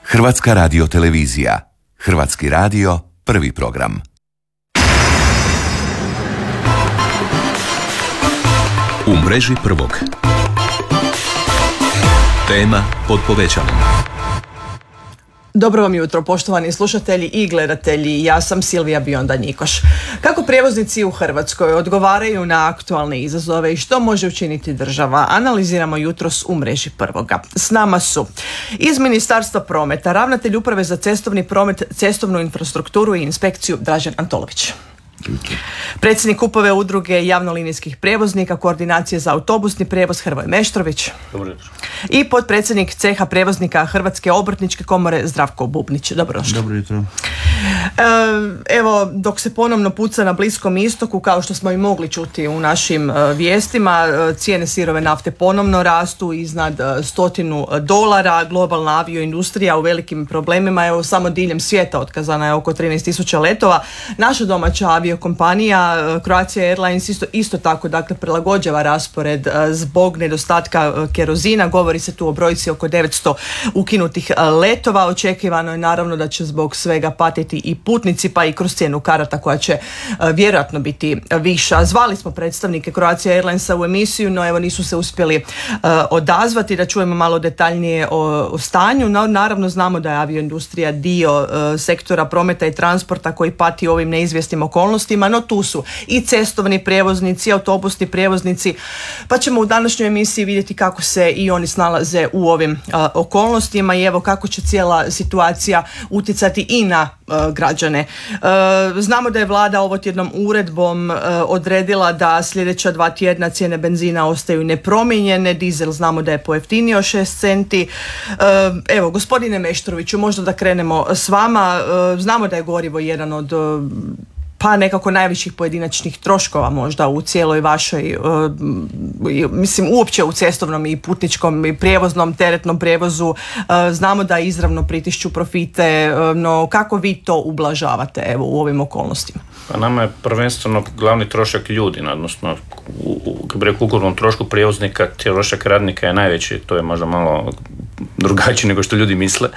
Hrvatska radiotelevizija. Hrvatski radio, prvi program. U mreži prvog. Tema pod povećalom. Dobro vam jutro, poštovani slušatelji i gledatelji. Ja sam Silvija Bionda-Njikoš. Kako prijevoznici u Hrvatskoj odgovaraju na aktualne izazove i što može učiniti država, analiziramo jutros u mreži prvoga. S nama su iz Ministarstva prometa ravnatelj Uprave za cestovni promet, cestovnu infrastrukturu i inspekciju Dražen Antolović. Predsjednik Upove udruge javnolinijskih prijevoznika koordinacije za autobusni prijevoz Hrvoje Meštrović. Dobro jutro. I potpredsjednik ceha prijevoznika Hrvatske obrtničke komore Zdravko Bubnić. Dobrodošli. Dobro jutro. Evo, dok se ponovno puca na Bliskom istoku, kao što smo i mogli čuti u našim vijestima, cijene sirove nafte ponovno rastu iznad $100, globalna avioindustrija u velikim problemima. Evo, samo diljem svijeta otkazana je oko 13.000 letova. Naša domaća aviokompanija Croatia Airlines isto tako, dakle, prilagođava raspored zbog nedostatka kerozina. Govori se tu o brojci oko 900 ukinutih letova. Očekivano je naravno da će zbog svega patiti i putnici, pa i kroz cijenu karata koja će vjerojatno biti viša. Zvali smo predstavnike Croatia Airlinesa u emisiju, no evo nisu se uspjeli odazvati da čujemo malo detaljnije o stanju. No, naravno znamo da je avioindustrija dio sektora prometa i transporta koji pati u ovim neizvjesnim okolnostima, no tu su i cestovni prijevoznici, autobusni prijevoznici, pa ćemo u današnjoj emisiji vidjeti kako se i oni snalaze u ovim okolnostima i evo kako će cijela situacija utjecati i na građane. Znamo da je vlada ovotjednom uredbom odredila da sljedeća 2 tjedna cijene benzina ostaju nepromijenjene, dizel znamo da je pojeftinio 6 centi. Evo, gospodine Meštroviću, možda da krenemo s vama. Znamo da je gorivo jedan od pa nekako najviših pojedinačnih troškova možda u cijeloj vašoj, mislim uopće u cestovnom i putničkom i prijevoznom, teretnom prijevozu. Znamo da izravno pritišću profite, no kako vi to ublažavate evo u ovim okolnostima? Pa nama je prvenstveno glavni trošak ljudi, odnosno u ukupnom trošku prijevoznika trošak radnika je najveći, to je možda malo drugačije nego što ljudi misle.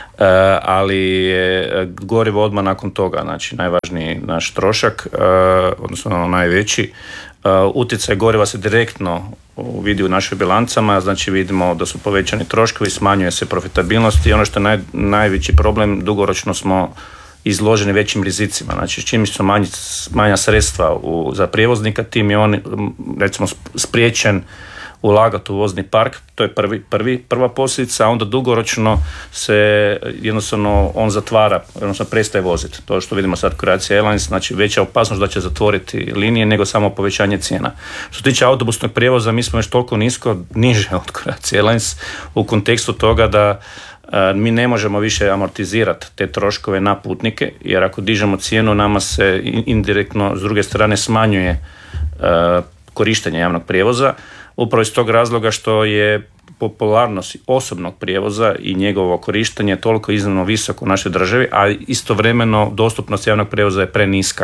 Ali je gorivo odmah nakon toga, znači najvažniji naš trošak, odnosno najveći. Utjecaj goriva se direktno vidi u našim bilancama, znači vidimo da su povećani troškovi, smanjuje se profitabilnost i ono što je najveći problem, dugoročno smo izloženi većim rizicima. Znači čim su manja sredstva za prijevoznika, tim je on recimo spriječen ulagati u vozni park, to je prva posljedica, a onda dugoročno se jednostavno on zatvara, jednostavno prestaje voziti. To što vidimo sad Croatia Airlines, znači veća opasnost da će zatvoriti linije nego samo povećanje cijena. Što se tiče autobusnog prijevoza, mi smo još toliko niže od Croatia Airlines u kontekstu toga da mi ne možemo više amortizirati te troškove na putnike, jer ako dižemo cijenu, nama se indirektno s druge strane smanjuje korištenje javnog prijevoza. Upravo iz tog razloga što je popularnost osobnog prijevoza i njegovo korištenje toliko iznimno visoko u našoj državi, a istovremeno dostupnost javnog prijevoza je preniska.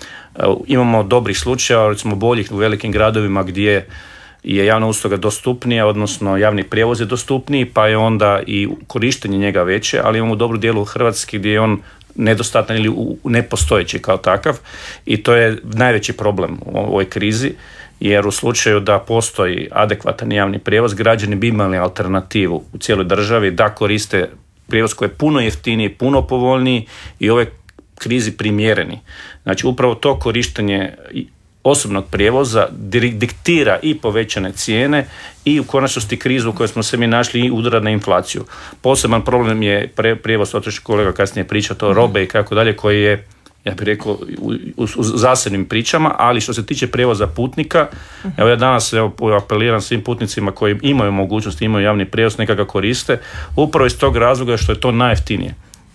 Imamo dobrih slučajeva, recimo boljih u velikim gradovima gdje je javna usluga dostupnija, odnosno javni prijevoz je dostupniji, pa je onda i korištenje njega veće, ali imamo u dobru dijelu Hrvatske gdje je on nedostatan ili nepostojeći kao takav i to je najveći problem u ovoj krizi. Jer u slučaju da postoji adekvatan javni prijevoz, građani bi imali alternativu u cijeloj državi da koriste prijevoz koji je puno jeftiniji, puno povoljniji i ove krizi primjereni. Znači upravo to korištenje osobnog prijevoza diktira i povećane cijene i u konačnosti krizu u kojoj smo se mi našli i udara na inflaciju. Poseban problem je prijevoz, o to što kolega kasnije priča, to robe i kako dalje, koji je, ja bih rekao, u zasebnim pričama, ali što se tiče prijevoza putnika, evo ja danas apeliram svim putnicima koji imaju mogućnost, imaju javni prijevoz, neka ga koriste, upravo iz tog razloga što je to najjeftinije.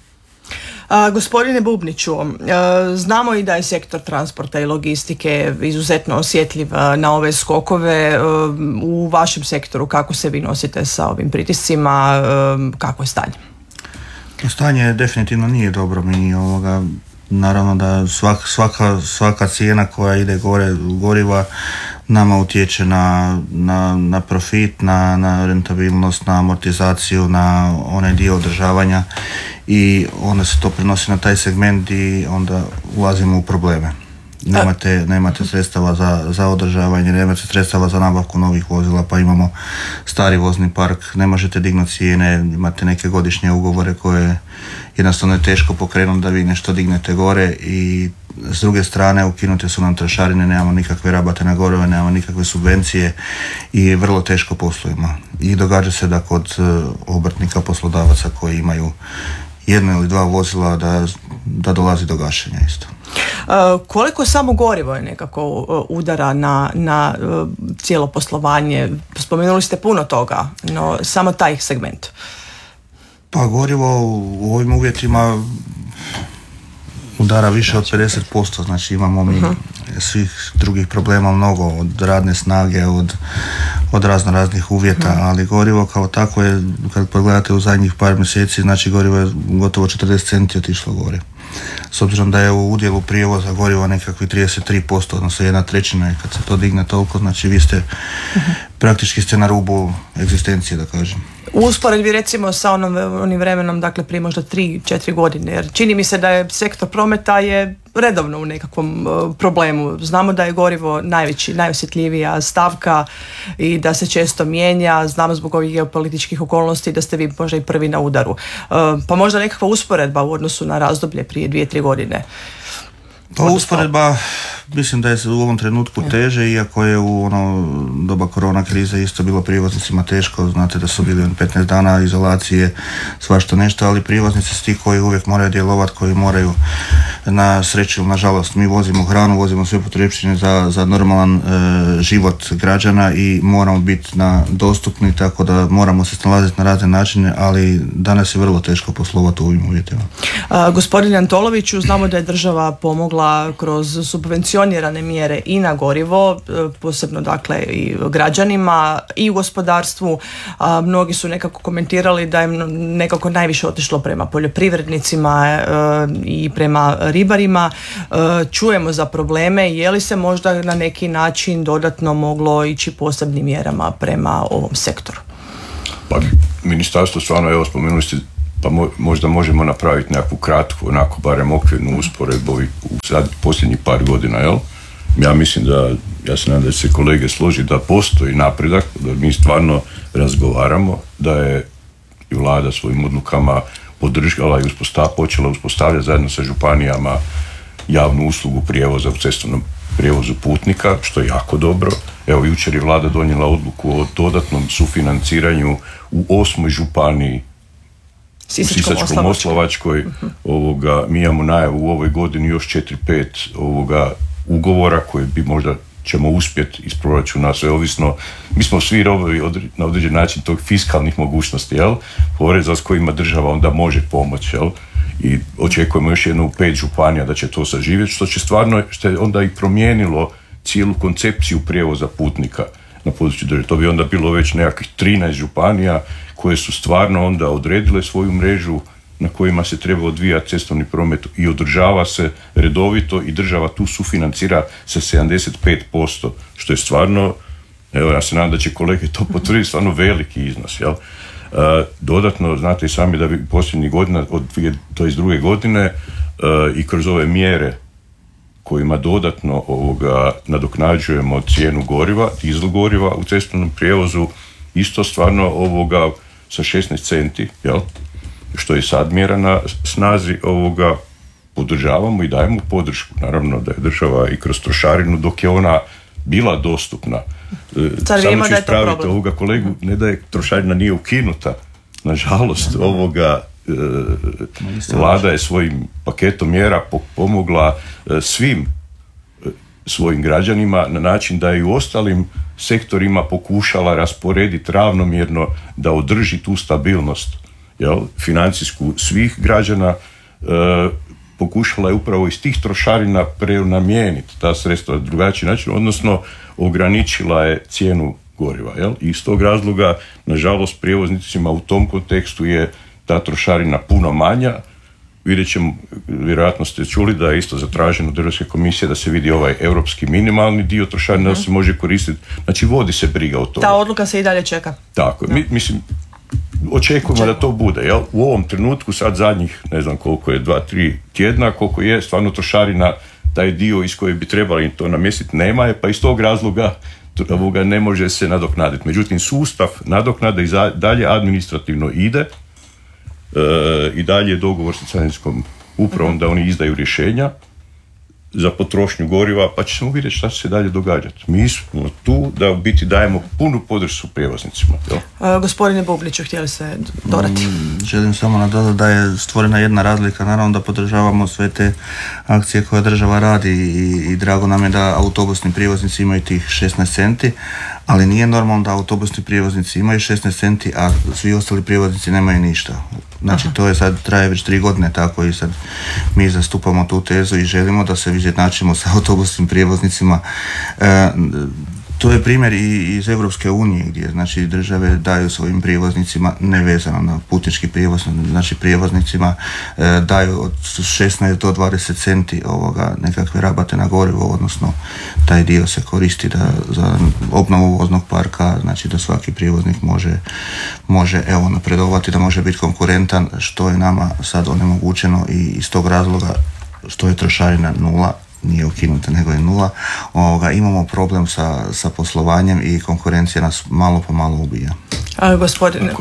Gospodine Bubniću, znamo i da je sektor transporta i logistike izuzetno osjetljiv na ove skokove. U vašem sektoru kako se vi nosite sa ovim pritiscima, kako je stanje? Stanje definitivno nije dobro. Mi naravno da svaka cijena koja ide gore goriva nama utječe na profit, na rentabilnost, na amortizaciju, na onaj dio održavanja i onda se to prenosi na taj segment i onda ulazimo u probleme. Nemate sredstava za održavanje, nemate sredstava za nabavku novih vozila, pa imamo stari vozni park, ne možete dignuti cijene, imate neke godišnje ugovore koje jednostavno je teško pokrenuti da vi nešto dignete gore i s druge strane ukinute su nam trošarine, nemamo nikakve rabate na gorivo, nemamo nikakve subvencije i vrlo teško poslujemo. I događa se da kod obrtnika, poslodavaca koji imaju jedno ili dva vozila da dolazi do gašenja isto. Koliko samo gorivo je nekako udara na cijelo poslovanje? Spomenuli ste puno toga, no samo taj segment. Pa gorivo u ovim uvjetima udara više od 50%, znači imamo mi svih drugih problema mnogo, od radne snage, od raznih uvjeta, ali gorivo kao tako je, kad pogledate u zadnjih par mjeseci, znači gorivo je gotovo 40 centi otišlo gore. S obzirom da je u udjelu prijevoza goriva nekakvi 33%, odnosno 1/3, i kad se to digne toliko, znači vi ste praktički ste na rubu egzistencije, da kažem. U usporedbi recimo sa onim vremenom, dakle prije možda 3-4 godine, jer čini mi se da je sektor prometa je redovno u nekakvom problemu. Znamo da je gorivo najosjetljivija stavka i da se često mijenja, znamo zbog ovih geopolitičkih okolnosti da ste vi možda i prvi na udaru. Pa možda nekakva usporedba u odnosu na razdoblje prije 2-3 godine. Pa usporedba, mislim da je u ovom trenutku teže, iako je u doba korona krize isto bilo prijevoznicima teško, znate da su bili 15 dana izolacije, svašta nešto, ali prijevoznici su ti koji uvijek moraju djelovati, koji moraju, na sreću, nažalost, mi vozimo hranu, vozimo sve potrepštine za normalan život građana i moramo biti dostupni, tako da moramo se snalaziti na razne načine, ali danas je vrlo teško poslovati u ovim uvjetima. Gospodine Antoloviću, znamo da je država pomogla kroz subvencionirane mjere i na gorivo, posebno dakle i građanima i u gospodarstvu. Mnogi su nekako komentirali da je nekako najviše otišlo prema poljoprivrednicima i prema ribarima. Čujemo za probleme, je li se možda na neki način dodatno moglo ići posebnim mjerama prema ovom sektoru? Pa ministarstvo stvarno, evo spomenuli ste, pa možda možemo napraviti nekakvu kratku, onako barem okvirnu usporedbu u posljednjih par godina, jel? Ja mislim ja se nadam da se kolege složi da postoji napredak, da mi stvarno razgovaramo, da je i vlada svojim odlukama podržala i počela uspostavljati zajedno sa županijama javnu uslugu prijevoza u cestovnom prijevozu putnika, što je jako dobro. Evo, jučer je vlada donijela odluku o dodatnom sufinanciranju u 8. županiji u Sisačko-moslavačkoj. Mi imamo najavu u ovoj godini još 4-5 ugovora koje bi možda ćemo uspjeti iz proračuna, sve ovisno. Mi smo svi robovi na određen način tog fiskalnih mogućnosti, jel? Poreza s kojima država onda može pomoći, jel? I očekujemo još jednu u 5 županija da će to saživjeti, što je onda i promijenilo cijelu koncepciju prijevoza putnika na području države. To bi onda bilo već nekakvih 13 županija koje su stvarno onda odredile svoju mrežu na kojima se treba odvijati cestovni promet i održava se redovito i država tu sufinancira sa 75%, što je stvarno, evo ja se nadam da će kolege to potvrditi, stvarno veliki iznos, jel? Dodatno, znate i sami da bi posljednjih godina, od 2022. godine i kroz ove mjere kojima dodatno nadoknađujemo cijenu goriva, dizel goriva u cestovnom prijevozu, isto stvarno sa 16 centi, jel? Što je sad mjera na snazi, podržavamo i dajemo podršku. Naravno da je država i kroz trošarinu, dok je ona bila dostupna. Samo ću ispraviti ovoga kolegu, ne da je trošarina nije ukinuta. Nažalost, vlada je svojim paketom mjera pomogla svim svojim građanima na način da i u ostalim sektorima pokušala rasporediti ravnomjerno da održi tu stabilnost, jel, financijsku svih građana. Pokušala je upravo iz tih trošarina prenamijeniti ta sredstva na drugačiji način, odnosno ograničila je cijenu goriva. Jel? I iz tog razloga, nažalost, prijevoznicima u tom kontekstu je ta trošarina puno manja vidjet ćemo, vjerojatno ste čuli da je isto zatraženo od Europske komisije da se vidi ovaj europski minimalni dio trošarina da se može koristiti. Znači vodi se briga o tome. Ta odluka se i dalje čeka. Tako, mislim, očekujemo da to bude. Jel? U ovom trenutku sad zadnjih, ne znam koliko je, 2-3 tjedna, koliko je stvarno trošarina, taj dio iz kojeg bi trebali to namjestiti nema je, pa iz tog razloga ne može se nadoknaditi. Međutim, sustav nadoknade i dalje administrativno ide i dalje je dogovor sa carinskom upravom da oni izdaju rješenja za potrošnju goriva, pa ćemo vidjeti šta će se dalje događati. Mi smo tu da u biti dajemo punu podršku prijevoznicima. Gospodine Bubliću, htjeli ste dodati? Želim samo nadodati da je stvorena jedna razlika. Naravno da podržavamo sve te akcije koje država radi i drago nam je da autobusni prijevoznici imaju tih 16 centi, ali nije normalno da autobusni prijevoznici imaju 16 centi, a svi ostali prijevoznici nemaju ništa. Znači to je sad, traje već 3 godine tako i sad mi zastupamo tu tezu i želimo da se izjednačimo sa autobusnim prijevoznicima. To je primjer i iz Europske unije gdje znači države daju svojim prijevoznicima nevezano na putnički prijevoz, znači prijevoznicima daju od 16 do 20 centi nekakve rabate na gorivo, odnosno taj dio se koristi za obnovu voznog parka, znači da svaki prijevoznik može napredovati, da može biti konkurentan, što je nama sad onemogućeno i iz tog razloga što je trošarina 0, nije ukinuta nego je 0, imamo problem sa poslovanjem i konkurencija nas malo po malo ubija. Gospodine,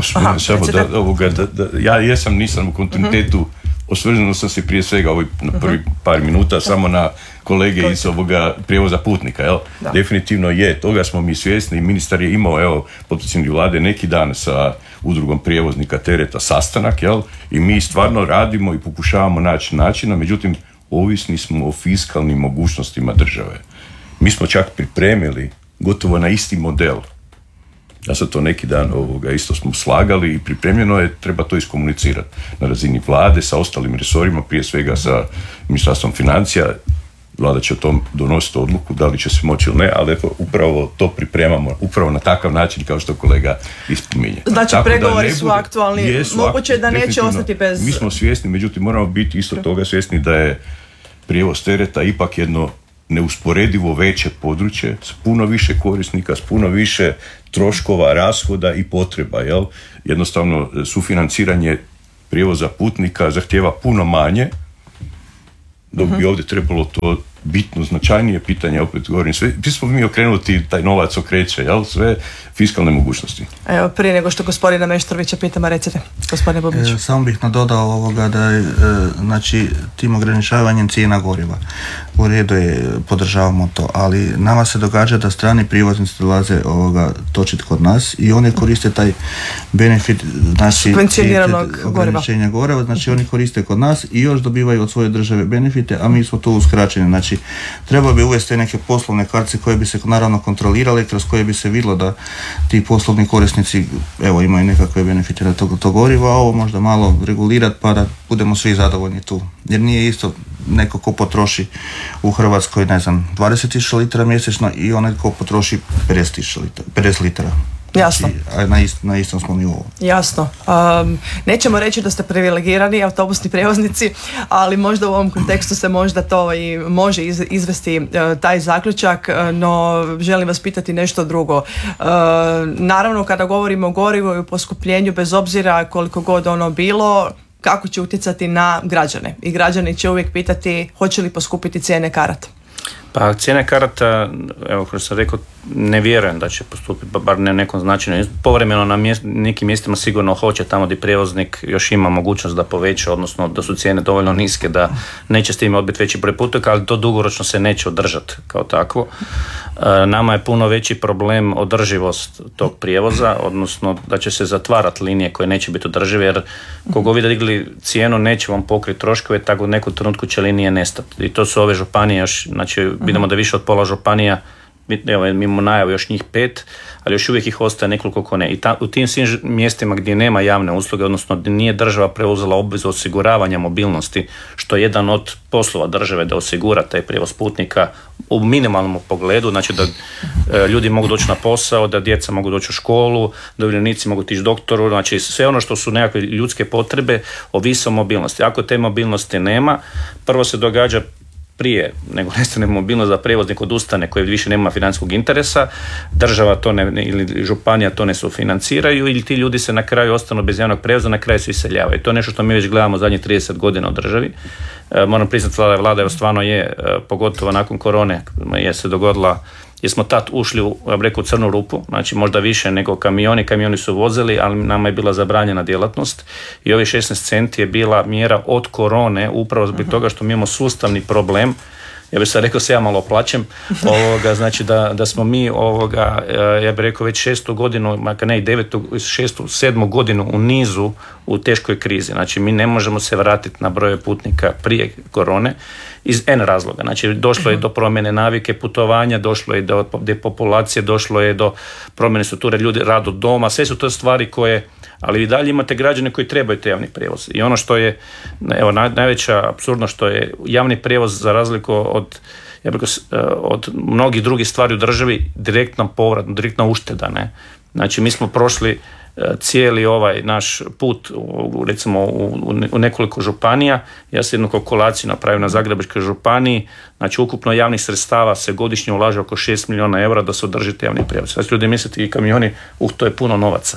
ja nisam u kontinuitetu, osvrnuo sam se prije svega na prvi par minuta samo na kolege iz ovoga prijevoza putnika, jel? Definitivno je, toga smo mi svjesni i ministar je imao, potpredsjednik vlade neki dan sa udrugom prijevoznika tereta sastanak, jel? I mi stvarno radimo i pokušavamo naći načina, međutim ovisni smo o fiskalnim mogućnostima države. Mi smo čak pripremili gotovo na isti model. Ja sam to neki dan isto smo slagali i pripremljeno je, treba to iskomunicirati na razini vlade sa ostalim resorima, prije svega sa Ministarstvom financija. Vlada će o tom donositi odluku, da li će se moći ili ne, ali upravo to pripremamo, upravo na takav način kao što kolega ispominje. Znači pregovori su aktualni, moguće da neće ostati bez... Mi smo svjesni, međutim moramo biti isto toga svjesni da je prijevoz tereta ipak jedno neusporedivo veće područje s puno više korisnika, s puno više troškova, rashoda i potreba. Jel? Jednostavno sufinanciranje prijevoza putnika zahtijeva puno manje, dok bi ovdje trebalo to bitno značajnije pitanje, opet govorim, sve smo mi okrenuti, taj novac okreće, jel? Sve fiskalne mogućnosti. Evo, prije nego što gospodina Meštrovića pitamo, recite, gospodine Bubliću. Samo bih nadodao da je, znači, tim ograničavanjem cijena goriva. U redu je, podržavamo to, ali nama se događa da strani prijevoznici dolaze točiti kod nas i oni koriste taj benefit, znači, ograničenja goriva, znači oni koriste kod nas i još dobivaju od svoje države benefite, a mi smo tu uskraćeni. Znači, treba bi uvesti neke poslovne kartice koje bi se naravno kontrolirale, kroz koje bi se vidjelo da ti poslovni korisnici imaju nekakve benefite na to gorivo, a ovo možda malo regulirati pa da budemo svi zadovoljni tu. Jer nije isto neko ko potroši u Hrvatskoj, 20.000 litara mjesečno i onaj ko potroši 50 litara. Jasno. Znači, na istom smo nivou. Jasno. Nećemo reći da ste privilegirani autobusni prijevoznici, ali možda u ovom kontekstu se možda to i može izvesti taj zaključak, no želim vas pitati nešto drugo. Naravno, kada govorimo o gorivu i o poskupljenju, bez obzira koliko god ono bilo, kako će utjecati na građane? I građani će uvijek pitati hoće li poskupiti cijene karata. Pa cijene karata, evo kao sam rekao, ne vjerujem da će postupiti, bar ne nekom značajnom. Povremeno na nekim mjestima sigurno hoće, tamo gdje prijevoznik još ima mogućnost da poveća, odnosno da su cijene dovoljno niske da neće s time odbiti veći broj putnika, ali to dugoročno se neće održati kao takvo. Nama je puno veći problem održivost tog prijevoza, odnosno da će se zatvarati linije koje neće biti održive, jer kogo vi digli cijenu neće vam pokriti troškove, tako u nekom trenutku će linije nestati. I to su ove županije još, znači vidimo da više od pola županija evo, mi imamo najavu još njih 5, ali još uvijek ih ostaje nekoliko ko ne. I u tim svim mjestima gdje nema javne usluge, odnosno gdje nije država preuzela obvezu osiguravanja mobilnosti, što je jedan od poslova države da osigura taj prijevoz putnika u minimalnom pogledu, znači da ljudi mogu doći na posao, da djeca mogu doći u školu, da umirovljenici mogu otići doktoru, znači sve ono što su nekakve ljudske potrebe ovisi o mobilnosti. Ako te mobilnosti nema, prvo se događa prije nego nestane mobilnost za prijevoznik odustane koji više nema financijskog interesa, država to ili županija to ne sufinanciraju ili ti ljudi se na kraju ostanu bez javnog prijevoza, na kraju se iseljavaju. To je nešto što mi već gledamo zadnjih 30 godina u državi. Moram priznati, vlada stvarno je, pogotovo nakon korone, je se dogodila, jer smo tad ušli u crnu rupu, znači možda više nego kamioni su vozili, ali nama je bila zabranjena djelatnost i ovih 16 centi je bila mjera od korone, upravo zbog toga što mi imamo sustavni problem. Ja bih sad rekao se ja malo plaćem, znači da smo mi ja bih rekao već 6. godinu, makar ne i 9., 6., 7. godinu u nizu u teškoj krizi. Znači mi ne možemo se vratiti na broj putnika prije korone iz N razloga. Znači došlo je do promjene navike putovanja, došlo je do depopulacije, došlo je do promjene strukture ljudi, rad od doma, sve su to stvari koje, ali i dalje imate građane koji trebaju te javni prijevoz. I ono što je, evo, najveća apsurdno što je javni prijevoz za razliku od mnogih drugih stvari u državi direktno povrat, direktna ušteda. Ne? Znači mi smo prošli cijeli ovaj naš put recimo u nekoliko županija. Ja sam jednu kalkulaciju napravio na Zagrebačkoj županiji, znači ukupno javnih sredstava se godišnje ulaže oko 6 milijuna eura da se održi javni prijevoz. Znači ljudi mislite i kamioni, to je puno novaca.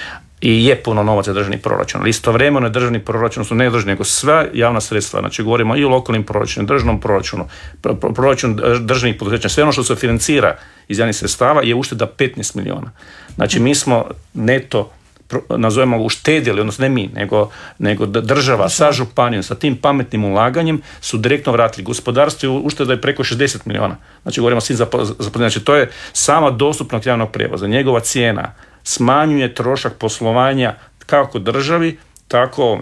I je puno novaca državni proračun, ali istovremeno je državni proračun, ne državni, nego sva javna sredstva, znači govorimo i o lokalnim proračunu, državnom proračunu, proračun državnih poduzeća, sve ono što se financira iz javnih sredstava je ušteda 15 milijuna. Znači mi smo neto, nazovemo uštedili, odnosno ne mi, nego država sa županijom, sa tim pametnim ulaganjem su direktno vratili. Gospodarstvo je ušteda je preko 60 milijuna. Znači govorimo o svim zaposlenim. Znači to je sama dostupnost javnog prijevoza. Njegova cijena smanjuje trošak poslovanja kako državi, tako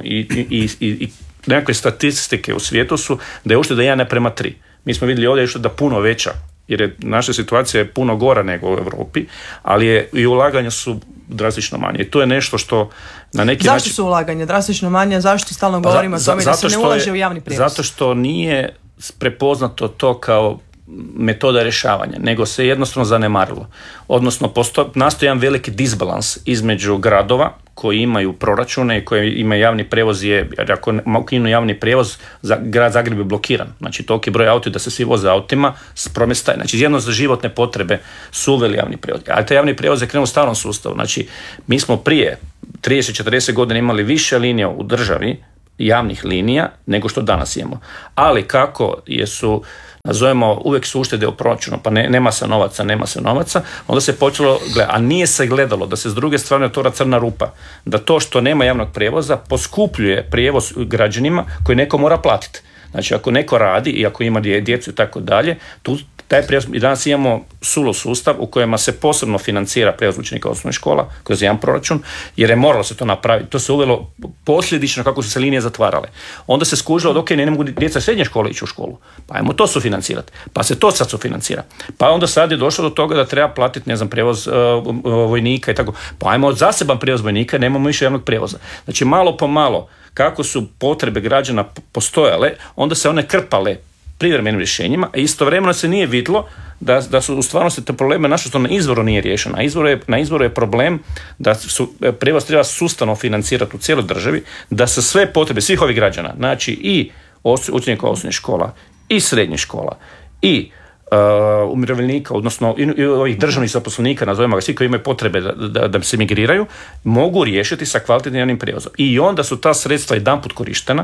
i nekakve statistike u svijetu su da je ušteda 1:3. Mi smo vidjeli ovdje ušteda puno veća, jer je naša situacija je puno gora nego u Europi, ali i ulaganja su drastično manje. I to je nešto što na neki način... Zašto su ulaganja drastično manje? Zašto stalno govorimo o tome da se ne ulaže u javni prijevoz? Zato što nije prepoznato to kao metoda rješavanja, nego se jednostavno zanemarilo. Odnosno, nastoji jedan veliki disbalans između gradova koji imaju proračune i koji imaju javni prijevoz, jer ako ukinu javni prijevoz, grad Zagreb je blokiran. Znači, toliki broj auta da se svi voze autima, znači, jedno za životne potrebe su uveli javni prijevoz. A taj javni prijevoz je krenuo u starom sustavu. Znači, mi smo prije 30-40 godina imali više linija u državi, javnih linija, nego što danas imamo. Ali kako su nazovemo, uvijek su uštede u proračunu, pa nema se novaca, onda se počelo gledati, a nije se gledalo da se s druge strane otvara crna rupa, da to što nema javnog prijevoza poskupljuje prijevoz građanima koji neko mora platiti. Znači ako neko radi i ako ima djecu i tako dalje, taj prijevoz, i danas imamo sulu sustav u kojima se posebno financira prijevoz učenika osnovnih škola kroz jedan proračun, jer je moralo se to napraviti. To se uvelo posljedično kako su se linije zatvarale. Onda se skužilo da ok, ne mogu djeca srednje škole ići u školu, pa ajmo to sufinancirati. Pa se to sad sufinancira. Pa onda sad je došlo do toga da treba platiti, prijevoz vojnika i tako. Pa ajmo zaseban prijevoz vojnika, nemamo više javnog prijevoza. Znači malo po malo, kako su potrebe građana postojale, onda se one krpale privremenim rješenjima, a istovremeno se nije vidjelo da su u stvarnosti te probleme naše što na izvoru nije riješeno. Na izvoru je problem da prijevoz treba sustavno financirati u cijeloj državi, da se sve potrebe svih ovih građana, znači i učenika osnovnih škola, i srednjih škola, i umirovljenika, odnosno i ovih državnih zaposlenika, nazovimo ga, svi koji imaju potrebe da se migriraju, mogu riješiti sa kvalitetnim javnim prijevozom. I onda su ta sredstva jedanput korištena,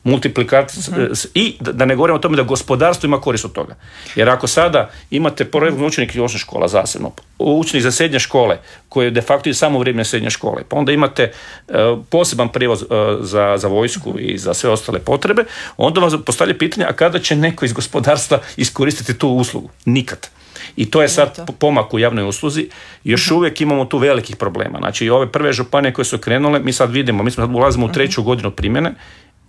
i da ne govorimo o tome da gospodarstvo ima korist od toga. Jer ako sada imate poredno učenik i osnovne škola zasebno, učenik za srednje škole koji je de facto i samo vrijeme srednje škole, pa onda imate poseban prijevoz za vojsku i za sve ostale potrebe, onda vam postavlja pitanje, a kada će neko iz gospodarstva iskoristiti tu uslugu? Nikad. I to je sad pomak u javnoj usluzi. Još uvijek imamo tu velikih problema. Znači ove prve županije koje su krenule, mi sad vidimo, mi sad ulazimo u 3. godinu primjene,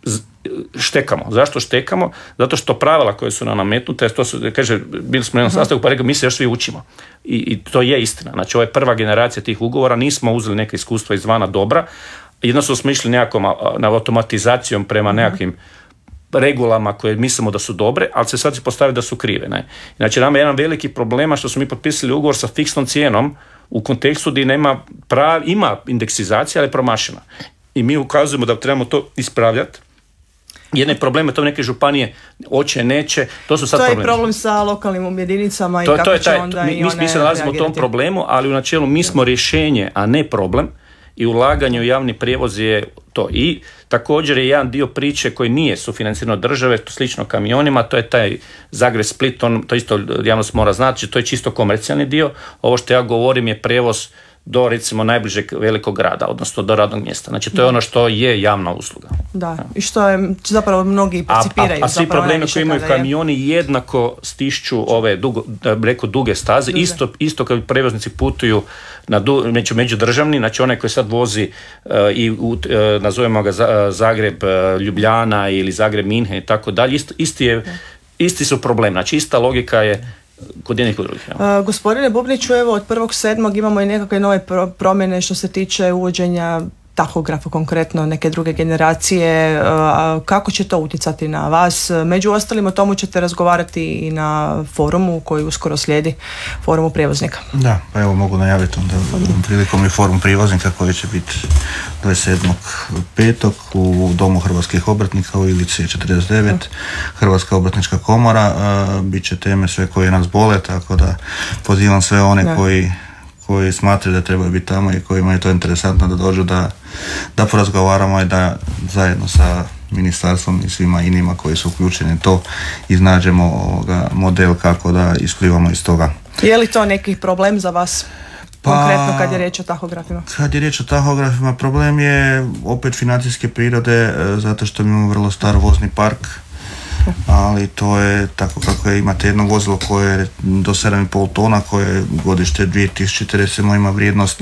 štekamo. Zašto štekamo? Zato što pravila koje su nam nametnute, to su, kaže, bili smo na jednom sastanku pa rekao, mi se još svi učimo. I to je istina. Znači, ovo je prva generacija tih ugovora, nismo uzeli neke iskustva izvana dobra, jednostavno smo išli nekakvom na automatizacijom prema nekakvim regulama koje mislimo da su dobre, ali se sad se postavlja da su krive. Ne? Znači, nama je jedan veliki problema što smo mi potpisali ugovor sa fiksnom cijenom u kontekstu gdje ima indeksizacija, ali je promašena. I mi ukazujemo da trebamo to ispravljati. Jedne probleme, to neke županije hoće, neće, to su sad problemi. To je problem sa lokalnim jedinicama i kako će onda i one mi se nalazimo u tom problemu, ali u načelu mi smo rješenje, a ne problem. I ulaganje u javni prijevoz je to. I također je jedan dio priče koji nije sufinanciran od države, to slično kamionima, to je taj Zagreb-Split, to isto javnost mora znati, to je čisto komercijalni dio. Ovo što ja govorim je prijevoz do recimo najbližeg velikog grada, odnosno do radnog mjesta. Znači to je ono što je javna usluga. Da, i što je zapravo mnogi percipiraju. A svi problemi koji imaju kamioni jednako stišću ove duge staze, isto kad prevoznici putuju međudržavni, znači onaj koji sad vozi nazovemo ga Zagreb, Ljubljana ili Zagreb, Minhen i tako dalje, isti su problem, znači ista logika je kod jednih kod drugih. Gospodine Bubniću, evo od 1.7. imamo i nekakve nove promjene što se tiče uvođenja tahografa, konkretno neke druge generacije. Kako će to utjecati na vas? Među ostalim o tomu ćete razgovarati i na forumu koji uskoro slijedi, forumu prijevoznika. Da, pa evo mogu najaviti onda prilikom i forum prijevoznika koji će biti 27.5. u Domu hrvatskih obrtnika u Ilici 49, Hrvatska obrtnička komora. Bit će teme sve koje nas bole, tako da pozivam sve one koji smatraju da trebaju biti tamo i kojima je to interesantno da dođu da porazgovaramo i da zajedno sa ministarstvom i svima inima koji su uključeni to iznađemo model kako da isplivamo iz toga. Je li to neki problem za vas? Konkretno kad je riječ o tahografima? Kad je riječ o tahografima, problem je opet financijske prirode, zato što imamo vrlo star vozni park, ali to je tako kako imate jedno vozilo koje je do 7,5 tona, koje godište 2000 recimo ima vrijednost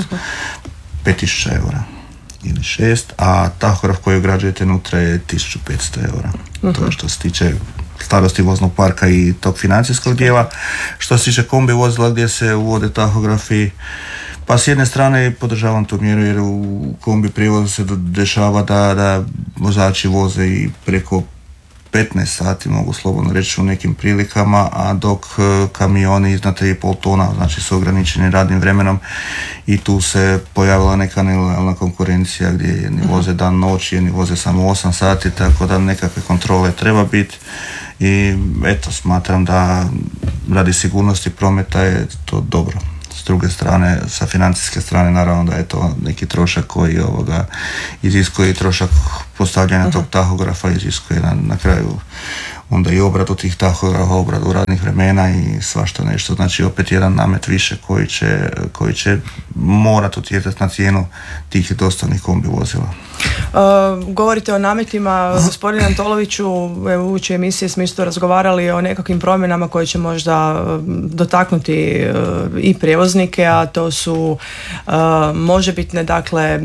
5.000 eura ili 6, a tahograf koji ugrađujete unutra je 1.500 eura. To je što se tiče starosti voznog parka i tog financijskog dijela. Što se tiče kombi vozila gdje se uvode tahografi, pa s jedne strane podržavam tu mjeru jer u kombi prijevozu se dešava da vozači voze i preko 15 sati, mogu slobodno reći u nekim prilikama, a dok kamioni iznad 3,5 tona, znači s ograničenim radnim vremenom, i tu se pojavila neka nelojalna konkurencija gdje jedni voze dan noć, jedni voze samo 8 sati, tako da nekakve kontrole treba biti i eto, smatram da radi sigurnosti prometa je to dobro. S druge strane, sa financijske strane, naravno da je to neki trošak koji iziskuje trošak postavljanja tog tahografa, iziskuje na kraju onda i obradu tih tahografa, obradu radnih vremena i svašta nešto. Znači opet jedan namet više koji će morati utjecati na cijenu tih dostavnih kombi vozila. Govorite o nametima, gospodine Antoloviću, u uoči emisije smo isto razgovarali o nekakvim promjenama koje će možda dotaknuti i prijevoznike, a to su možebitne, dakle,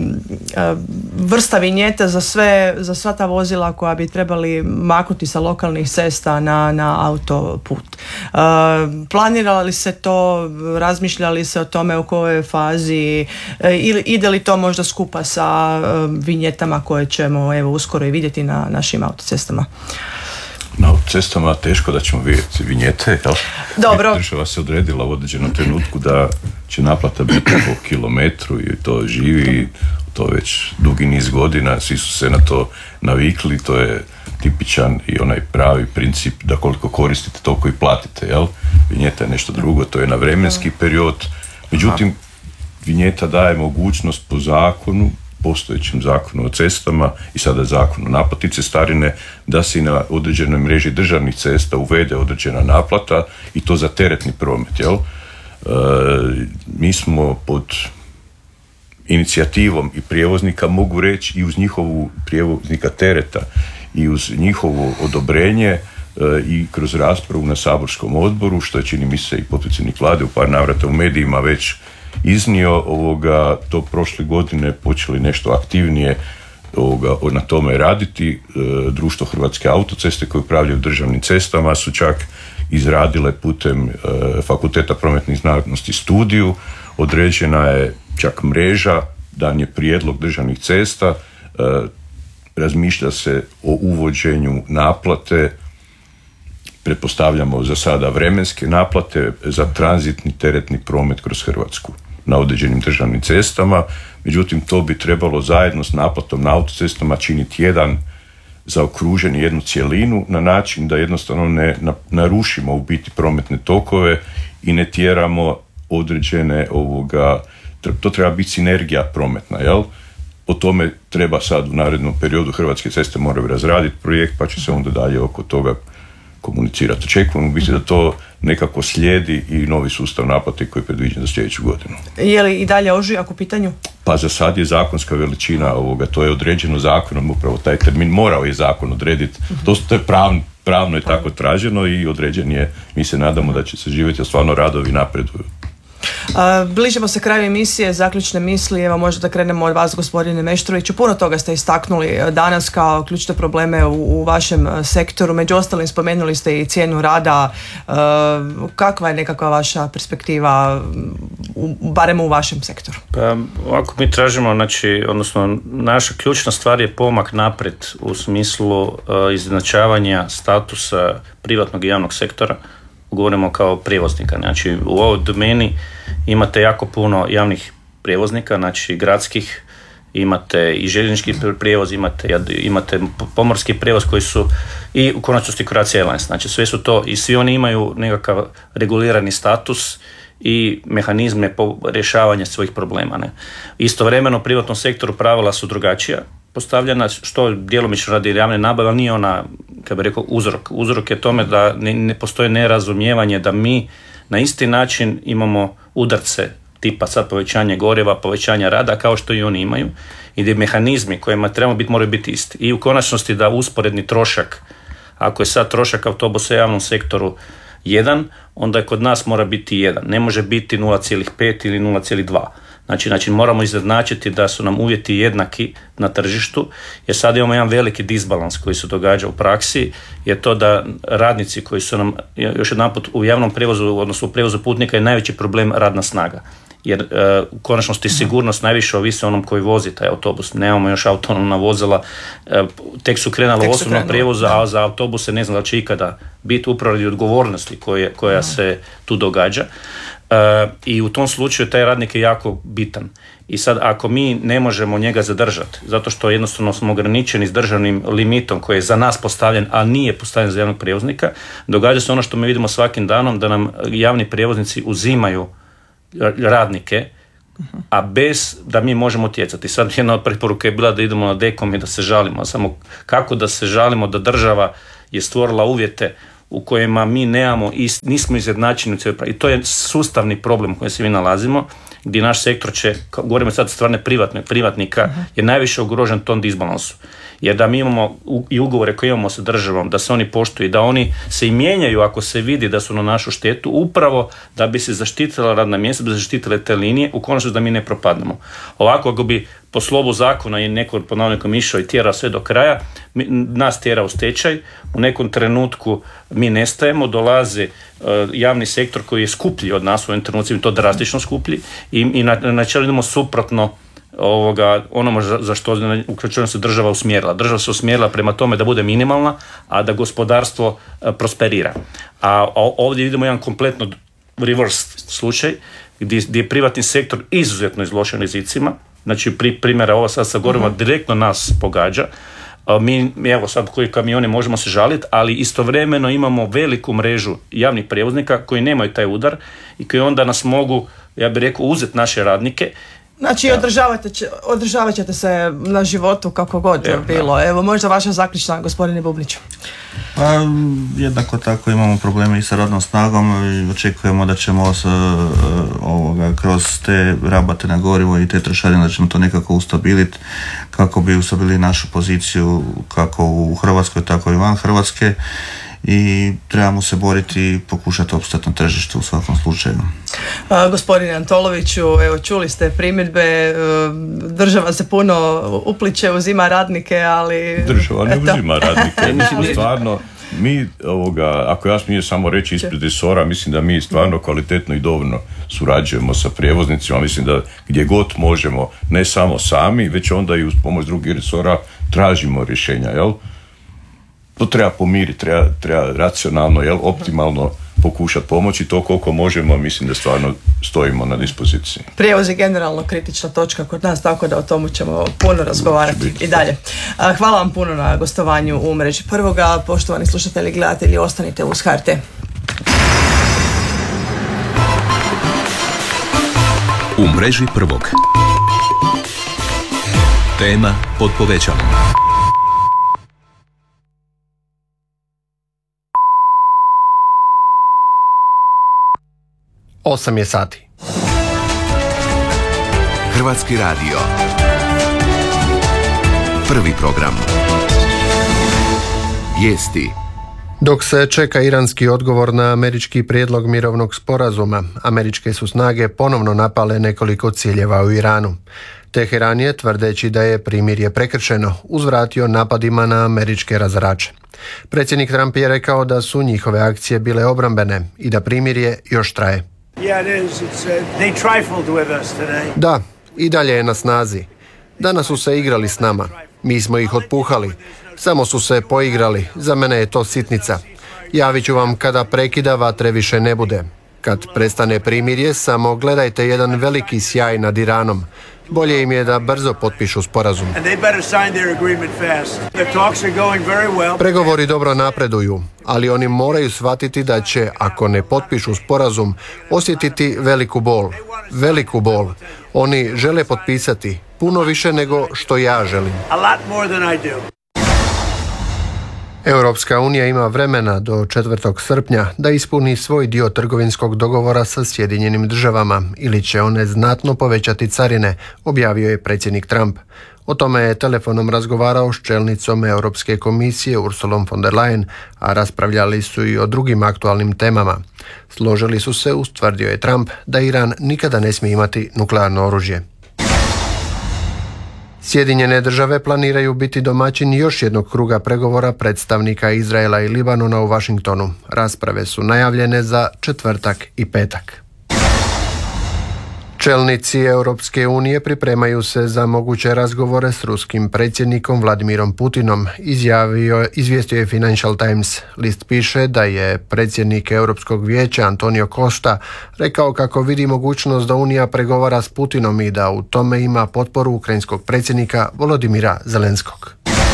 vrsta vinjeta za sva ta vozila koja bi trebali maknuti sa lokalnih cesta na autoput. Planira li se to, razmišlja li se o tome u kojoj fazi, ili ide li to možda skupa sa vinjetama koje ćemo uskoro i vidjeti na našim autocestama? Na autocestama teško da ćemo vidjeti vinjete, jel? Dobro. Država se odredila u određenom trenutku da će naplata biti po kilometru i to živi to već dugi niz godina, svi su se na to navikli, to je tipičan i onaj pravi princip da koliko koristite toliko i platite, jel? Vinjeta je nešto drugo, to je na vremenski period, međutim vinjeta daje mogućnost po zakonu, postojećem zakonu o cestama i sada zakonu o naplati cestarine, da se i na određenoj mreži državnih cesta uvede određena naplata i to za teretni promet, jel? Mi smo pod inicijativom i prijevoznika, mogu reći i uz njihovu prijevoznika tereta i uz njihovo odobrenje i kroz raspravu na saborskom odboru, što je, čini mi se, i potpredsjednik Vlade u par navrata u medijima već iznio, to prošle godine počeli nešto aktivnije na tome raditi. Društvo Hrvatske autoceste koje upravljaju državnim cestama su čak izradile putem Fakulteta prometnih znanosti studiju, određena je čak mreža, dan je prijedlog državnih cesta, razmišlja se o uvođenju naplate, pretpostavljamo za sada vremenske naplate za tranzitni teretni promet kroz Hrvatsku na određenim državnim cestama, međutim to bi trebalo zajedno s naplatom na autocestama činiti zaokružen jednu cjelinu na način da jednostavno ne narušimo u biti prometne tokove i ne tjeramo određene to treba biti sinergija prometna, jel? O tome treba sad u narednom periodu Hrvatske ceste moraju razraditi projekt, pa će se onda dalje oko toga komunicirati. Očekujemo biti da to nekako slijedi i novi sustav naplate koji je predviđen za sljedeću godinu. Je li i dalje ožujak u pitanju? Pa za sad je zakonska veličina to je određeno zakonom, upravo taj termin morao je zakon odrediti. To je pravno je tako traženo i određen je, mi se nadamo da će se živjeti, a stvarno radovi napreduju. Bližimo se kraju emisije, zaključne misli, evo možda da krenemo od vas, gospodine Meštroviću. Puno toga ste istaknuli danas kao ključne probleme u vašem sektoru, među ostalim spomenuli ste i cijenu rada. Kakva je nekakva vaša perspektiva, barem u vašem sektoru? Pa ovako mi tražimo, odnosno naša ključna stvar je pomak naprijed u smislu izjednačavanja statusa privatnog i javnog sektora. Govorimo kao prijevoznika. Znači, u ovoj domeni imate jako puno javnih prijevoznika, znači gradskih, imate i željeznički prijevoz, imate pomorski prijevoz koji su i u konačnosti Croatia Airlines. Znači, sve su to i svi oni imaju nekakav regulirani status i mehanizme rješavanja svojih problema. Ne? Istovremeno u privatnom sektoru pravila su drugačija postavljena, što djelomično radi javne nabave, ali nije ona, kako bih rekao, uzrok. Uzrok je tome da ne postoji nerazumijevanje da mi na isti način imamo udarce tipa sad povećanje goriva, povećanja rada kao što i oni imaju i gdje mehanizmi kojima trebamo biti moraju biti isti. I u konačnosti da usporedni trošak, ako je sad trošak autobusa u javnom sektoru 1, onda je kod nas mora biti 1. Ne može biti 0,5 ili 0,2. Znači moramo izjednačiti da su nam uvjeti jednaki na tržištu, jer sad imamo jedan veliki disbalans koji se događa u praksi, je to da radnici koji su nam, još jedanput, u javnom prijevozu, odnosno u prijevozu putnika je najveći problem radna snaga. Jer u konačnosti sigurnost najviše ovisi onom koji vozi taj autobus. Nemamo još autonomna vozila, tek su krenula u osobnom prijevozu, a za autobuse ne znam da će ikada biti upravo radi odgovornosti koja se tu događa. I u tom slučaju taj radnik je jako bitan. I sad ako mi ne možemo njega zadržati, zato što jednostavno smo ograničeni s državnim limitom koji je za nas postavljen, a nije postavljen za javnog prijevoznika, događa se ono što mi vidimo svakim danom, da nam javni prijevoznici uzimaju radnike, a bez da mi možemo utjecati. Sad jedna od preporuka je bila da idemo na DKOM i da se žalimo. Samo kako da se žalimo da država je stvorila uvjete u kojima mi nismo izjednačeni. I to je sustavni problem u kojem se mi nalazimo, gdje naš sektor će, govorimo sad stvarne privatnika, je najviše ugrožen tom disbalansu. Jer da mi imamo i ugovore koje imamo sa državom, da se oni poštuju i da oni se i mijenjaju ako se vidi da su na našu štetu, upravo da bi se zaštitila radna mjesta, da bi se zaštitile te linije, u konačnosti da mi ne propadnemo. Ovako, ako bi po slovu zakona i neko po navodnikom išao i tjera sve do kraja, nas tjera u stečaj, u nekom trenutku mi nestajemo, dolazi javni sektor koji je skuplji od nas u ovim trenucima, to drastično skuplji i na čelu idemo suprotno onome za što uključeno se država usmjerila. Država se usmjerila prema tome da bude minimalna, a da gospodarstvo prosperira. A ovdje vidimo jedan kompletno reverse slučaj gdje je privatni sektor izuzetno izložen rizicima. Znači primjera ovo sad sa gorima direktno nas pogađa. Mi evo sad koji kamioni možemo se žaliti, ali istovremeno imamo veliku mrežu javnih prijevoznika koji nemaju taj udar i koji onda nas mogu, ja bih rekao, uzeti naše radnike. Znači održavat ćete se na životu kako god je bilo. Da. Evo možda vaša zaključna, gospodine Bubniću. Pa jednako tako imamo probleme i sa radnom snagom i očekujemo da ćemo kroz te rabate na gorivo i te trošarine da ćemo to nekako ustabiliti kako bi ustabilili našu poziciju kako u Hrvatskoj tako i van Hrvatske. i trebamo se boriti i pokušati opstati na tržištu u svakom slučaju. Gospodine Antoloviću, evo čuli ste primjedbe, država se puno upliče, uzima radnike, ali... Država ne uzima radnike, mislim stvarno, mi, ako ja smijem samo reći ispred resora, mislim da mi stvarno kvalitetno i dovoljno surađujemo sa prijevoznicima, mislim da gdje god možemo, ne samo sami, već onda i uz pomoć drugih resora tražimo rješenja, jel? To treba pomiriti, treba racionalno, jel, optimalno pokušati pomoći, to koliko možemo, mislim da stvarno stojimo na dispoziciji. Prijevoz je generalno kritična točka kod nas, tako da o tomu ćemo puno razgovarati i dalje. Hvala vam puno na gostovanju u Mreži Prvoga. Poštovani slušatelji i gledatelji, ostanite uz HRT. U Mreži Prvog. Tema pod povećalom. 8 je sati. Hrvatski radio. Prvi program. Vijesti. Dok se čeka iranski odgovor na američki prijedlog mirovnog sporazuma, američke su snage ponovno napale nekoliko ciljeva u Iranu. Teheran je, tvrdeći da je primirje prekršeno, uzvratio napadima na američke razarače. Predsjednik Trump je rekao da su njihove akcije bile obrambene i da primirje još traje. Da, i dalje je na snazi. Danas su se igrali s nama. Mi smo ih otpuhali. Samo su se poigrali. Za mene je to sitnica. Javit ću vam kada prekida vatre više ne bude. Kad prestane primirje, samo gledajte jedan veliki sjaj nad Iranom. Bolje im je da brzo potpišu sporazum. Pregovori dobro napreduju, ali oni moraju shvatiti da će, ako ne potpišu sporazum, osjetiti veliku bol. Veliku bol. Oni žele potpisati puno više nego što ja želim. Europska unija ima vremena do 4. srpnja da ispuni svoj dio trgovinskog dogovora sa Sjedinjenim državama ili će one znatno povećati carine, objavio je predsjednik Trump. O tome je telefonom razgovarao s čelnicom Europske komisije Ursulom von der Leyen, a raspravljali su i o drugim aktualnim temama. Složili su se, ustvrdio je Trump, da Iran nikada ne smije imati nuklearno oružje. Sjedinjene države planiraju biti domaćin još jednog kruga pregovora predstavnika Izraela i Libanona u Washingtonu. Rasprave su najavljene za četvrtak i petak. Čelnici Europske unije pripremaju se za moguće razgovore s ruskim predsjednikom Vladimirom Putinom, izvijestio je Financial Times. List piše da je predsjednik Europskog vijeća Antonio Costa rekao kako vidi mogućnost da Unija pregovara s Putinom i da u tome ima potporu ukrajinskog predsjednika Volodimira Zelenskog.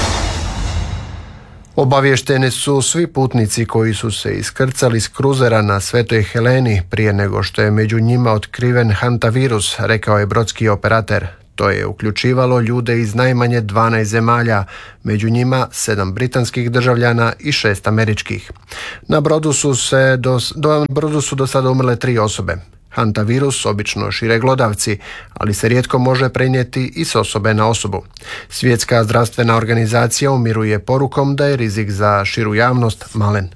Obavješteni su svi putnici koji su se iskrcali s kruzera na Svetoj Heleni prije nego što je među njima otkriven hantavirus, rekao je brodski operater. To je uključivalo ljude iz najmanje 12 zemalja, među njima 7 britanskih državljana i 6 američkih. Na brodu su do sada umrle 3 osobe. Hantavirus obično šire glodavci, ali se rijetko može prenijeti i s osobe na osobu. Svjetska zdravstvena organizacija umiruje porukom da je rizik za širu javnost malen.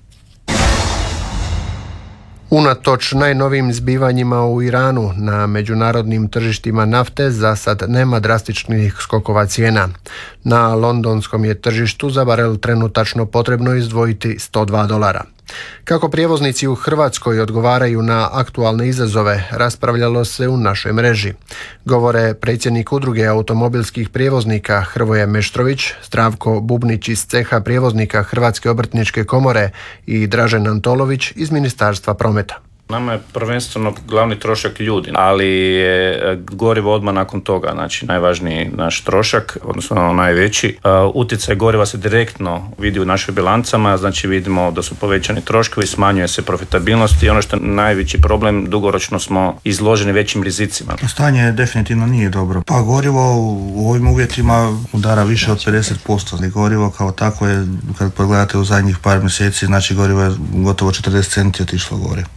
Unatoč najnovijim zbivanjima u Iranu, na međunarodnim tržištima nafte za sad nema drastičnih skokova cijena. Na londonskom je tržištu za barel trenutačno potrebno izdvojiti $102. Kako prijevoznici u Hrvatskoj odgovaraju na aktualne izazove, raspravljalo se u našoj mreži. Govore predsjednik Udruge automobilskih prijevoznika Hrvoje Meštrović, Zdravko Bubnić iz ceha prijevoznika Hrvatske obrtničke komore i Dražen Antolović iz Ministarstva prometa. Nama je prvenstveno glavni trošak ljudi, ali je gorivo odmah nakon toga, znači najvažniji naš trošak, odnosno najveći. Utjecaj goriva se direktno vidi u našim bilancama, znači vidimo da su povećani troškovi, smanjuje se profitabilnost i ono što je najveći problem, dugoročno smo izloženi većim rizicima. Stanje definitivno nije dobro. Pa gorivo u ovim uvjetima udara više od 50%. Gorivo kao tako je, kad pogledate u zadnjih par mjeseci, znači gorivo je gotovo 40 centi otišlo gore. S obzirom